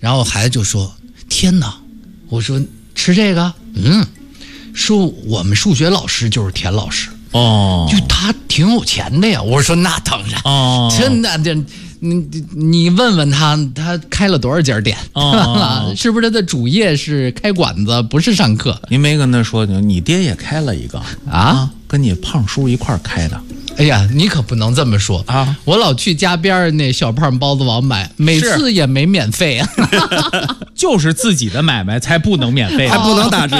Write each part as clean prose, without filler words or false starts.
然后孩子就说：“天哪！”我说：“吃这个？”说我们数学老师就是田老师哦， 就他挺有钱的呀。我说那当然哦， 真的这。你问问他开了多少家店，是不是他的主业是开馆子，不是上课？ 您没跟他说你爹也开了一个啊，跟你胖叔一块儿开的。 哎呀，你可不能这么说啊！我老去家边那小胖包子王买，每次也没免费啊。 就是自己的买卖才不能免费， 还不能打折。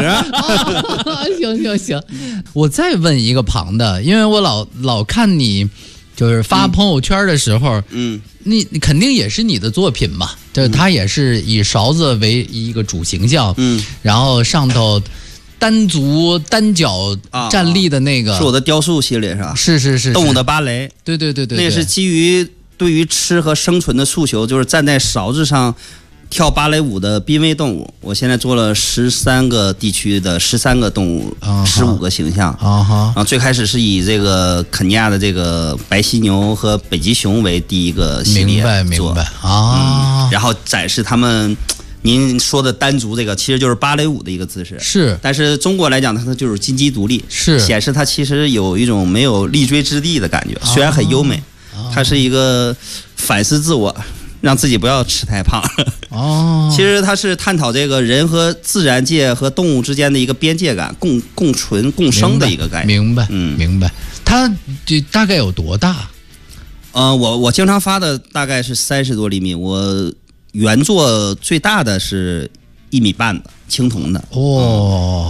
行，我再问一个旁的，因为我老看你就是发朋友圈的时候，你肯定也是你的作品嘛，就是它也是以勺子为一个主形象，然后上头单足单脚站立的那个， 是我的雕塑系列是吧？ 是动物的芭蕾， 对， 那是基于对于吃和生存的诉求，就是站在勺子上跳芭蕾舞的濒危动物。我现在做了13个地区的13个动物，15个形象。最开始是以这个肯尼亚的这个白犀牛和北极熊为第一个系列做， 明白啊。 然后展示他们。您说的单足这个其实就是芭蕾舞的一个姿势， 是， 但是中国来讲，它就是金鸡独立， 是显示它其实有一种没有立锥之地的感觉，虽然很优美，它是一个反思自我，让自己不要吃太胖。其实它是探讨这个人和自然界和动物之间的一个边界感，共存共生的一个概念。 明白。它这大概有多大？ 我经常发的大概是30多厘米，我原作最大的是1.5米的青铜的。